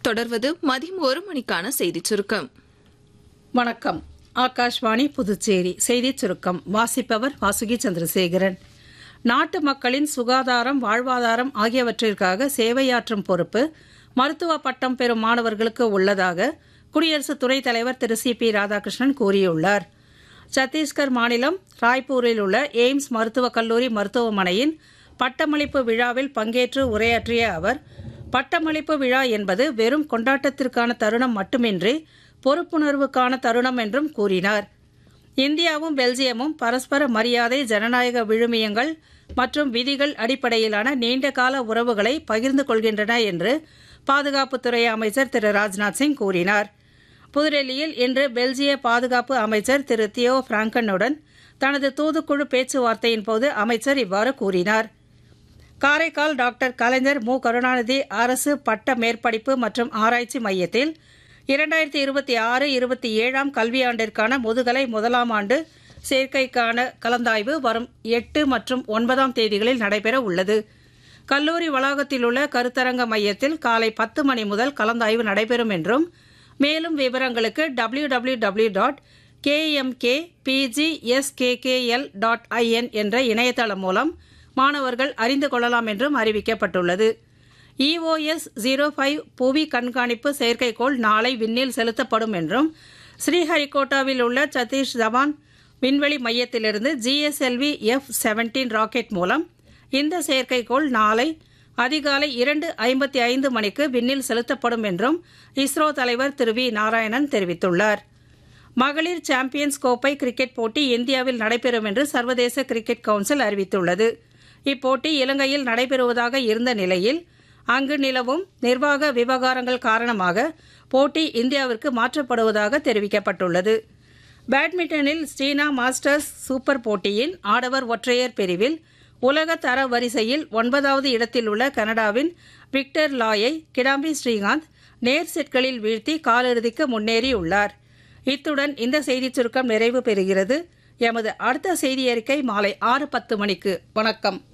தொடர்வது மதியம் 1 மணிக்கான செய்திச் சுருக்கம். வணக்கம். ஆகாஷ்வாணி புதுச்சேரி செய்திச் சுருக்கம் வாசிப்பவர் வாசுகி சந்திரசேகரன். நாட்டு மக்களின் சுகாதாரம், வாழ்வாதாரம் ஆகியவற்றிற்காக சேவையாற்றும் பொறுப்பு மருத்துவ பட்டம் பெறும் மாணவர்களுக்கு உள்ளதாக குடியரசு துணைத் தலைவர் திரு சி.பி. ராதாகிருஷ்ணன் கூறியுள்ளார். சத்தீஸ்கர் மாநிலம் ராய்ப்பூரில் உள்ள எய்ம்ஸ் மருத்துவக் கல்லூரி மருத்துவமனையின் பட்டமளிப்பு விழாவில் பங்கேற்று உரையாற்றிய அவர், பட்டமளிப்பு விழா என்பது வெறும் கொண்டாட்டத்திற்கான தருணம் மட்டுமின்றி பொறுப்புணர்வுக்கான தருணம் என்றும் கூறினார். இந்தியாவும் பெல்ஜியமும் பரஸ்பர மரியாதை, ஜனநாயக விழுமியங்கள் மற்றும் விதிகள் அடிப்படையிலான நீண்டகால உறவுகளை பகிர்ந்து கொள்கின்றன என்று பாதுகாப்புத்துறை அமைச்சர் திரு ராஜ்நாத் சிங் கூறினார். புதுடெல்லியில் இன்று பெல்ஜிய பாதுகாப்பு அமைச்சர் திரு தியோ பிராங்கனுடன் தனது தூதுக்குழு பேச்சுவார்த்தையின் போது அமைச்சர் இவ்வாறு கூறினார். காரைக்கால் டாக்டர் கலைஞர் மு. கருணாநிதி அரசு பட்ட மேற்படிப்பு மற்றும் ஆராய்ச்சி மையத்தில் 2026-27 கல்வியாண்டிற்கான முதுகலை முதலாம் ஆண்டு சேர்க்கைக்கான கலந்தாய்வு வரும் 8 மற்றும் 9 தேதிகளில் நடைபெற உள்ளது. கல்லூரி வளாகத்தில் உள்ள கருத்தரங்க மையத்தில் காலை 10 மணி முதல் கலந்தாய்வு நடைபெறும் என்றும், மேலும் விவரங்களுக்கு www.kmkpgskl.in என்ற இணையதளம் மூலம் மாணவர்கள் அறிந்து கொள்ளலாம் என்றும் அறிவிக்கப்பட்டுள்ளது. EOS 05 புவி கண்காணிப்பு செயற்கைக்கோள் நாளை விண்ணில் செலுத்தப்படும் என்றும், ஸ்ரீஹரிகோட்டாவில் உள்ள சதீஷ் தவான் விண்வெளி மையத்திலிருந்து GSLV F-17 ராக்கெட் மூலம் இந்த செயற்கைக்கோள் நாளை அதிகாலை 2:55 மணிக்கு விண்ணில் செலுத்தப்படும் என்றும் இஸ்ரோ தலைவர் திரு வி. நாராயணன் தெரிவித்துள்ளார். மகளிர் சாம்பியன்ஸ் கோப்பை கிரிக்கெட் போட்டி இந்தியாவில் நடைபெறும் என்று சர்வதேச கிரிக்கெட் கவுன்சில் அறிவித்துள்ளது. இப்போட்டி இலங்கையில் நடைபெறுவதாக இருந்த நிலையில் அங்கு நிலவும் நிர்வாக விவகாரங்கள் காரணமாக போட்டி இந்தியாவிற்கு மாற்றப்படுவதாக தெரிவிக்கப்பட்டுள்ளது. பேட்மிண்டனில் சீனா மாஸ்டர்ஸ் சூப்பர் போட்டியின் ஆடவர் ஒற்றையர் பிரிவில் உலக தர வரிசையில் 9வது இடத்தில் உள்ள கனடாவின் விக்டர் லாயை கிடாம்பி ஸ்ரீகாந்த் நேர் செட்களில் வீழ்த்தி காலிறுதிக்கு முன்னேறியுள்ளார். இத்துடன் இந்த செய்திச் சுருக்கம் நிறைவு பெறுகிறது. எமது அடுத்த செய்தி அறிக்கை மாலை 6:10 மணிக்கு. வணக்கம்.